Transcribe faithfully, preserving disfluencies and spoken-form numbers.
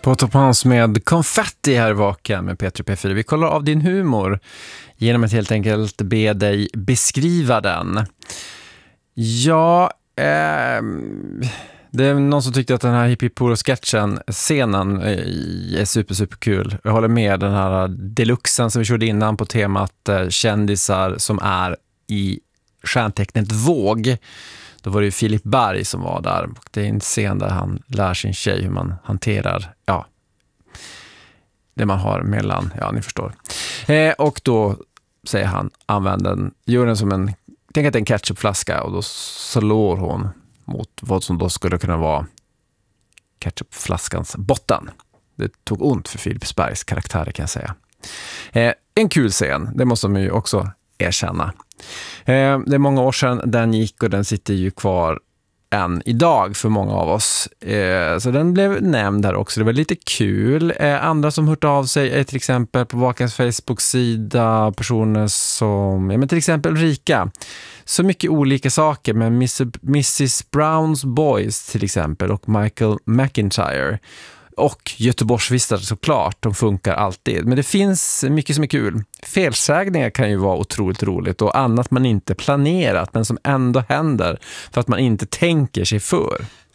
På Toppans med konfetti här vaken med Petri P fyra. Vi kollar av din humor genom att helt enkelt be dig beskriva den. Ja, eh, det är någon som tyckte att den här Hippie-Poro-sketchen, scenen, är super, super kul. Jag håller med den här deluxen som vi körde innan på temat eh, kändisar som är i stjärntecknet våg. Då var det ju Filip Berg som var där. Det är en scen där han lär sin tjej hur man hanterar, ja, det man har mellan, ja, ni förstår. Eh, och då säger han, använd den, gör den som en, tänk att det är en ketchupflaska och då slår hon mot vad som då skulle kunna vara ketchupflaskans botten. Det tog ont för Filip Bergs karaktär, kan jag säga. Eh, en kul scen, det måste man ju också erkänna. Eh, det är många år sedan den gick och den sitter ju kvar än idag för många av oss. Eh, så den blev nämnd här också. Det var lite kul. Eh, andra som hört av sig är till exempel på Vakens Facebook-sida personer som, ja, men till exempel Rika. Så mycket olika saker, men missus Browns Boys till exempel och Michael McIntyre. Och Göteborgsvistare såklart, de funkar alltid. Men det finns mycket som är kul. Felsägningar kan ju vara otroligt roligt och annat man inte planerat men som ändå händer för att man inte tänker sig för.